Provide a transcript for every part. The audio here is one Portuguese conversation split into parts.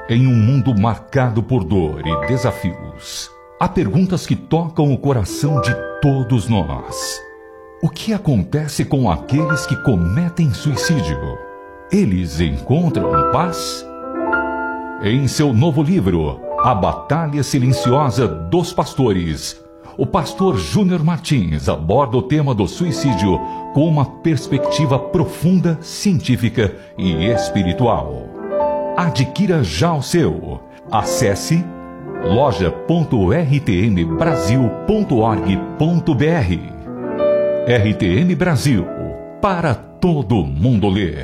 Em um mundo marcado por dor e desafios, há perguntas que tocam o coração de todos nós. O que acontece com aqueles que cometem suicídio? Eles encontram paz? Em seu novo livro, A Batalha Silenciosa dos Pastores, o pastor Júnior Martins aborda o tema do suicídio com uma perspectiva profunda, científica e espiritual. Adquira já o seu. Acesse loja.rtmbrasil.org.br. RTM Brasil, para todo mundo ler.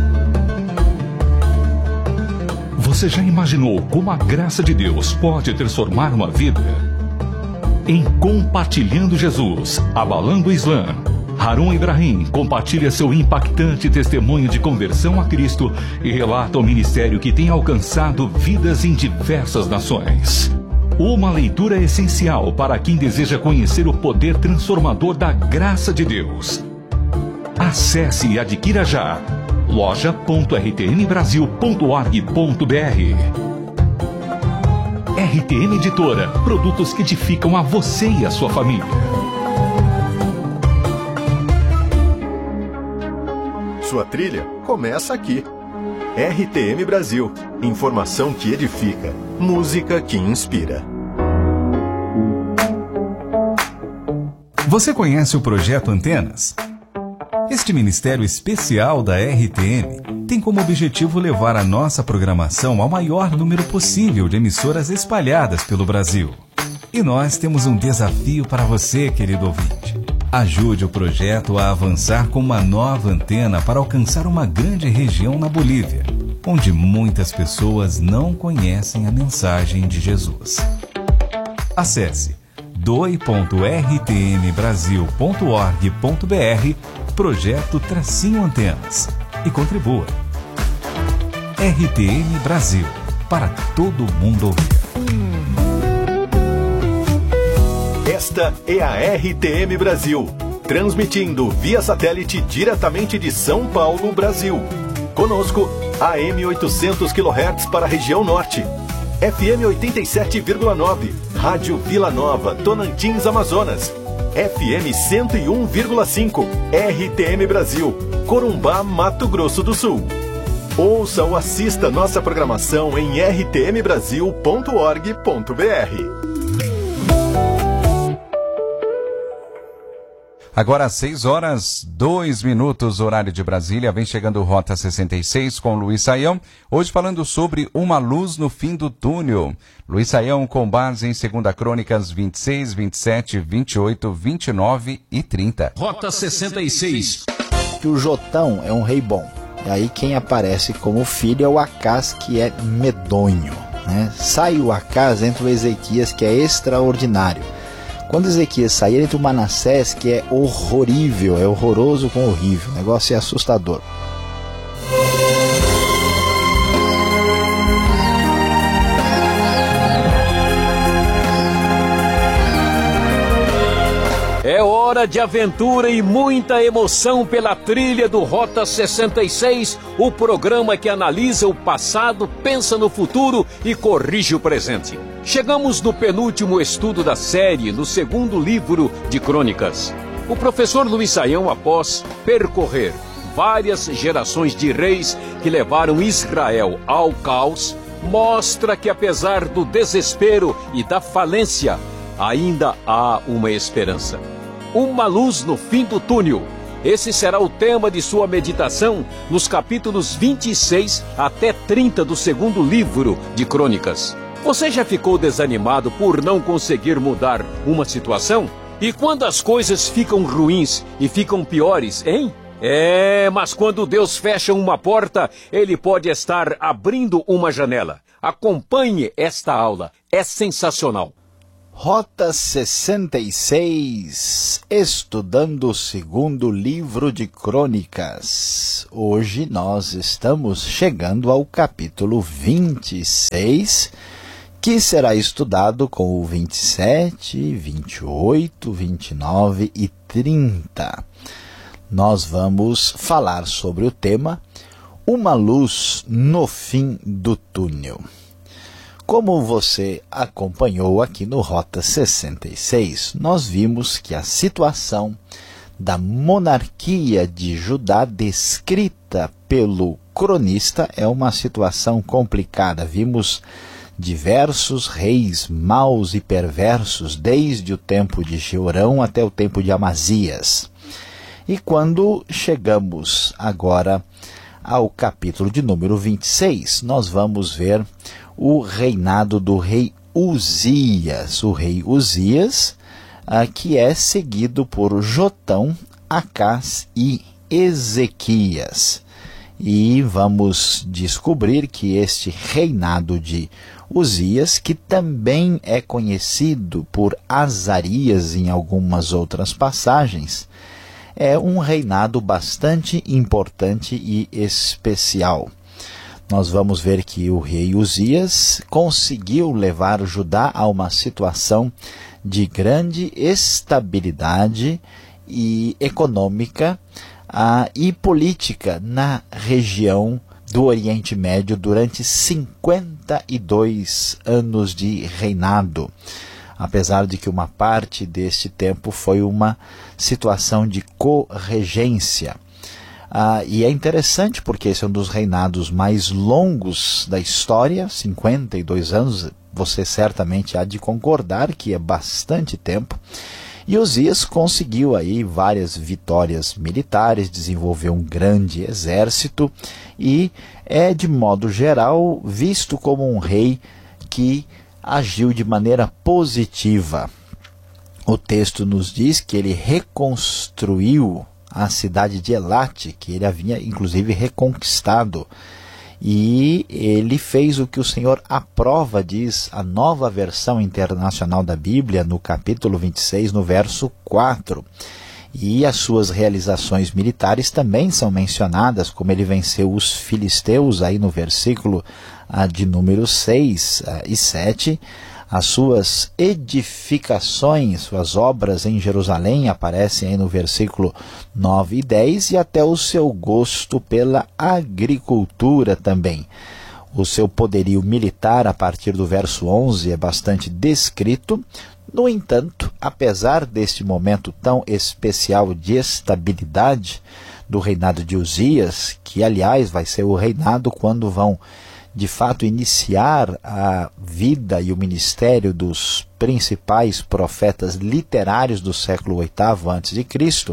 Você já imaginou como a graça de Deus pode transformar uma vida? Em Compartilhando Jesus, Abalando o Islã, Harun Ibrahim compartilha seu impactante testemunho de conversão a Cristo e relata o ministério que tem alcançado vidas em diversas nações. Uma leitura essencial para quem deseja conhecer o poder transformador da graça de Deus. Acesse e adquira já loja.rtmbrasil.org.br. RTM Editora, produtos que edificam a você e a sua família. Sua trilha começa aqui. RTM Brasil, informação que edifica, música que inspira. Você conhece o Projeto Antenas? Este ministério especial da RTM tem como objetivo levar a nossa programação ao maior número possível de emissoras espalhadas pelo Brasil. E nós temos um desafio para você, querido ouvinte. Ajude o projeto a avançar com uma nova antena para alcançar uma grande região na Bolívia, onde muitas pessoas não conhecem a mensagem de Jesus. Acesse doi.rtmbrasil.org.br Projeto Antenas e contribua. RTM Brasil, para todo mundo ouvir. Esta é a RTM Brasil, transmitindo via satélite diretamente de São Paulo, Brasil. Conosco, AM 800 kHz para a região norte, FM 87,9, Rádio Vila Nova, Tonantins, Amazonas, FM 101,5, RTM Brasil, Corumbá, Mato Grosso do Sul. Ouça ou assista nossa programação em rtmbrasil.org.br. Agora às 6h02, horário de Brasília, vem chegando o Rota 66 com Luiz Saião, hoje falando sobre uma luz no fim do túnel. Luiz Saião com base em 2 Crônicas 26, 27, 28, 29 e 30. Rota 66. Que o Jotão é um rei bom, e aí quem aparece como filho é o Acás, que é medonho, né? Sai o Acás, entra o Ezequias, que é extraordinário. Quando Ezequias sair, entra o Manassés, que é horrorível, é horroroso com horrível, o negócio é assustador. É hora de aventura e muita emoção pela trilha do Rota 66, o programa que analisa o passado, pensa no futuro e corrige o presente. Chegamos no penúltimo estudo da série, no 2º livro de Crônicas. O professor Luiz Saião, após percorrer várias gerações de reis que levaram Israel ao caos, mostra que apesar do desespero e da falência, ainda há uma esperança. Uma luz no fim do túnel. Esse será o tema de sua meditação nos capítulos 26 até 30 do 2º livro de Crônicas. Você já ficou desanimado por não conseguir mudar uma situação? E quando as coisas ficam ruins e ficam piores, hein? Mas quando Deus fecha uma porta, Ele pode estar abrindo uma janela. Acompanhe esta aula, é sensacional. Rota 66, estudando o 2º livro de Crônicas. Hoje nós estamos chegando ao capítulo 26, que será estudado com o 27, 28, 29 e 30. Nós vamos falar sobre o tema Uma luz no fim do túnel. Como você acompanhou aqui no Rota 66, nós vimos que a situação da monarquia de Judá descrita pelo cronista é uma situação complicada. Vimos diversos reis maus e perversos, desde o tempo de Jeorão até o tempo de Amazias. E quando chegamos agora ao capítulo de número 26, nós vamos ver o reinado do rei Uzias. O rei Uzias, que é seguido por Jotão, Acás e Ezequias. E vamos descobrir que este reinado de Uzias, que também é conhecido por Azarias em algumas outras passagens, é um reinado bastante importante e especial. Nós vamos ver que o rei Uzias conseguiu levar Judá a uma situação de grande estabilidade e econômica e política na região do Oriente Médio durante 52 anos de reinado. Apesar de que uma parte deste tempo foi uma situação de corregência. E é interessante porque esse é um dos reinados mais longos da história, 52 anos, você certamente há de concordar que é bastante tempo. E Uzias conseguiu aí várias vitórias militares, desenvolveu um grande exército e é, de modo geral, visto como um rei que agiu de maneira positiva. O texto nos diz que ele reconstruiu a cidade de Elate, que ele havia inclusive reconquistado. E ele fez o que o Senhor aprova, diz a Nova Versão Internacional da Bíblia, no capítulo 26, no verso 4. E as suas realizações militares também são mencionadas, como ele venceu os filisteus, aí no versículo de número 6 e 7. As suas edificações, suas obras em Jerusalém aparecem aí no versículo 9 e 10, e até o seu gosto pela agricultura também. O seu poderio militar, a partir do verso 11, é bastante descrito. No entanto, apesar deste momento tão especial de estabilidade do reinado de Uzias, que aliás vai ser o reinado quando vão de fato iniciar a vida e o ministério dos principais profetas literários do século VIII a.C.,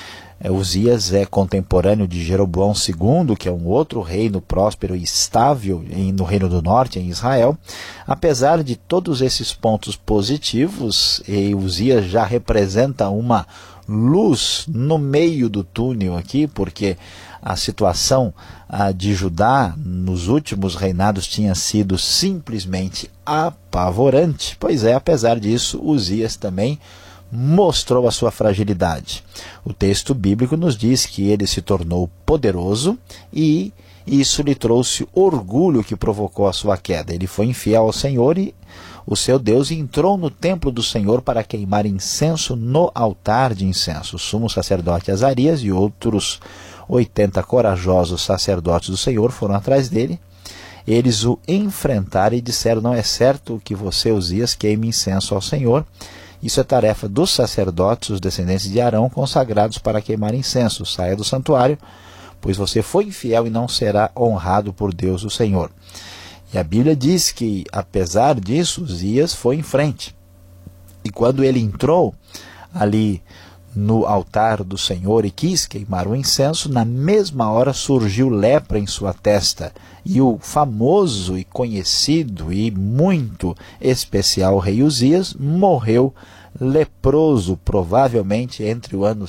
Uzias é contemporâneo de Jeroboão II, que é um outro reino próspero e estável no Reino do Norte, em Israel. Apesar de todos esses pontos positivos, Uzias já representa uma luz no meio do túnel aqui, porque a situação de Judá nos últimos reinados tinha sido simplesmente apavorante. Pois é, apesar disso, Uzias também mostrou a sua fragilidade. O texto bíblico nos diz que ele se tornou poderoso e isso lhe trouxe orgulho que provocou a sua queda. Ele foi infiel ao Senhor e o seu Deus entrou no templo do Senhor para queimar incenso no altar de incenso. O sumo sacerdote Azarias e outros 80 corajosos sacerdotes do Senhor foram atrás dele. Eles o enfrentaram e disseram: não é certo que você, Uzias, queime incenso ao Senhor. Isso é tarefa dos sacerdotes, os descendentes de Arão, consagrados para queimar incenso. Saia do santuário, pois você foi infiel e não será honrado por Deus o Senhor. E a Bíblia diz que, apesar disso, Uzias foi em frente. E quando ele entrou ali no altar do Senhor e quis queimar o incenso, na mesma hora surgiu lepra em sua testa. E o famoso e conhecido e muito especial rei Uzias morreu leproso, provavelmente entre o ano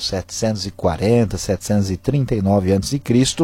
740 e 739 a.C.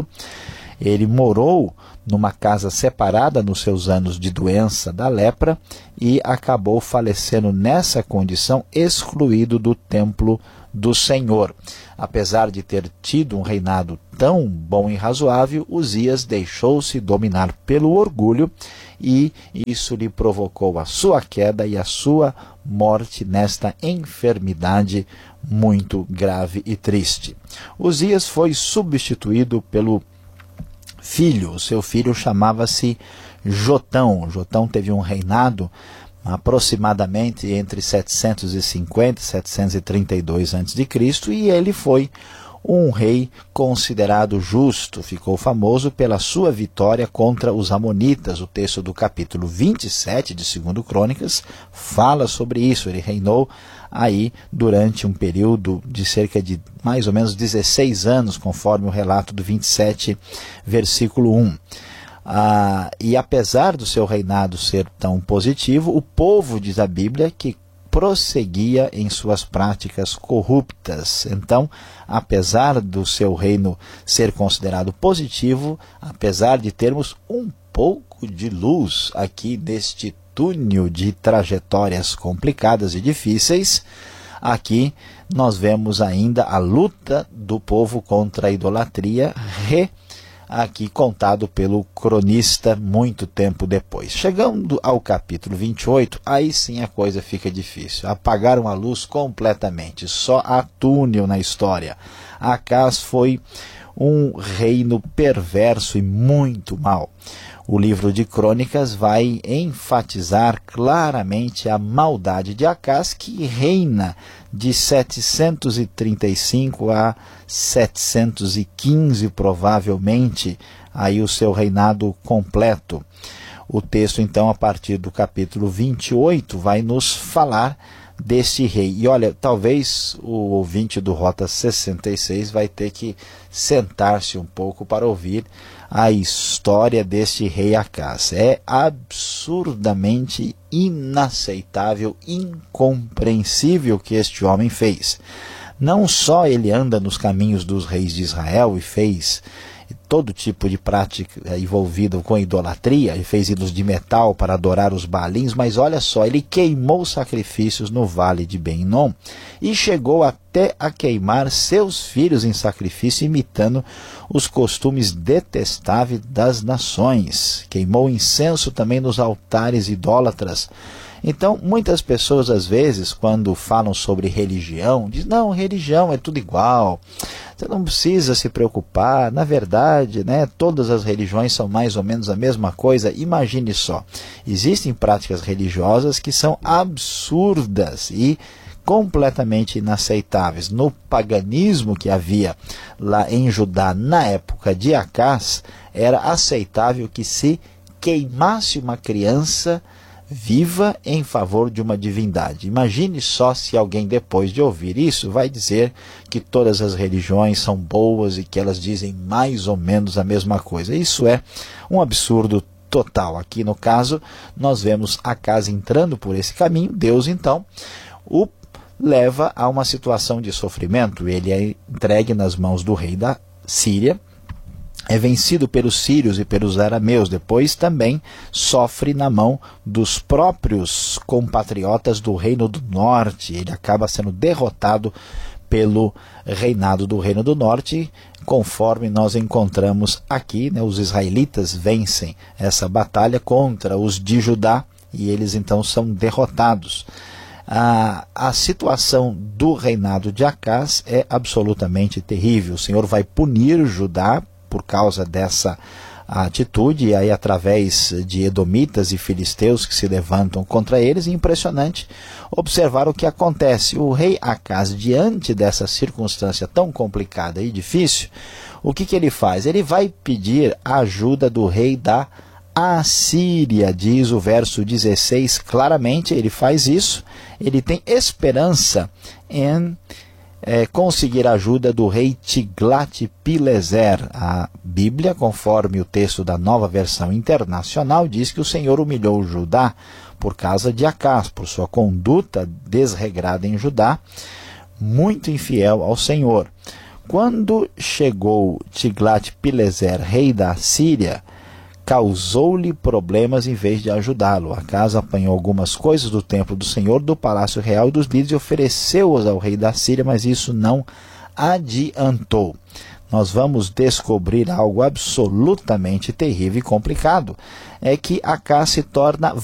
Ele morou numa casa separada nos seus anos de doença da lepra e acabou falecendo nessa condição, excluído do templo do Senhor. Apesar de ter tido um reinado tão bom e razoável, Uzias deixou-se dominar pelo orgulho e isso lhe provocou a sua queda e a sua morte nesta enfermidade muito grave e triste. Uzias foi substituído pelo filho. O seu filho chamava-se Jotão. Jotão teve um reinado aproximadamente entre 750 e 732 a.C. e ele foi um rei considerado justo, ficou famoso pela sua vitória contra os amonitas. O texto do capítulo 27 de 2 Crônicas fala sobre isso. Ele reinou aí durante um período de cerca de mais ou menos 16 anos, conforme o relato do 27, versículo 1. E apesar do seu reinado ser tão positivo, o povo, diz a Bíblia, que prosseguia em suas práticas corruptas. Então, apesar do seu reino ser considerado positivo, apesar de termos um pouco de luz aqui neste túnel de trajetórias complicadas e difíceis, aqui nós vemos ainda a luta do povo contra a idolatria, aqui contado pelo cronista muito tempo depois. Chegando ao capítulo 28, aí sim a coisa fica difícil. Apagaram a luz completamente, só há túnel na história. Acaz foi um reino perverso e muito mau. O livro de Crônicas vai enfatizar claramente a maldade de Acaz, que reina de 735 a 715, provavelmente, aí o seu reinado completo. O texto, então, a partir do capítulo 28, vai nos falar deste rei. E olha, talvez o ouvinte do Rota 66 vai ter que sentar-se um pouco para ouvir a história deste rei Acaz. É absurdamente inaceitável, incompreensível o que este homem fez. Não só ele anda nos caminhos dos reis de Israel e fez todo tipo de prática envolvida com idolatria, ele fez ídolos de metal para adorar os Baalins, mas olha só, ele queimou sacrifícios no vale de Ben-Hinom e chegou até a queimar seus filhos em sacrifício, imitando os costumes detestáveis das nações. Queimou incenso também nos altares idólatras. Então, muitas pessoas, às vezes, quando falam sobre religião, dizem, não, religião é tudo igual, você não precisa se preocupar, na verdade, né, todas as religiões são mais ou menos a mesma coisa. Imagine só, existem práticas religiosas que são absurdas e completamente inaceitáveis. No paganismo que havia lá em Judá, na época de Acaz, era aceitável que se queimasse uma criança viva em favor de uma divindade. Imagine só se alguém, depois de ouvir isso, vai dizer que todas as religiões são boas e que elas dizem mais ou menos a mesma coisa. Isso é um absurdo total. Aqui no caso, nós vemos Acaz entrando por esse caminho. Deus, então, o leva a uma situação de sofrimento. Ele é entregue nas mãos do rei da Síria, é vencido pelos sírios e pelos arameus, depois também sofre na mão dos próprios compatriotas do Reino do Norte. Ele acaba sendo derrotado pelo reinado do Reino do Norte, conforme nós encontramos aqui, né, os israelitas vencem essa batalha contra os de Judá e eles então são derrotados. A situação do reinado de Acaz é absolutamente terrível. O Senhor vai punir Judá por causa dessa atitude, e aí através de edomitas e filisteus que se levantam contra eles. Impressionante observar o que acontece. O rei Acaz, diante dessa circunstância tão complicada e difícil, o que ele faz? Ele vai pedir a ajuda do rei da Assíria, diz o verso 16 claramente. Ele faz isso, ele tem esperança em conseguir a ajuda do rei Tiglat-Pileser. A Bíblia, conforme o texto da Nova Versão Internacional, diz que o Senhor humilhou Judá por causa de Acaz, por sua conduta desregrada em Judá, muito infiel ao Senhor. Quando chegou Tiglat-Pileser, rei da Síria, causou-lhe problemas em vez de ajudá-lo. Acaz apanhou algumas coisas do templo do Senhor, do palácio real e dos líderes e ofereceu-as ao rei da Síria, mas isso não adiantou. Nós vamos descobrir algo absolutamente terrível e complicado. É que Acaz se torna